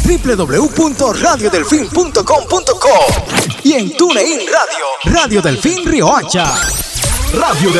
www.radiodelfin.com.co y en TuneIn Radio, Radio Delfín Riohacha. Radio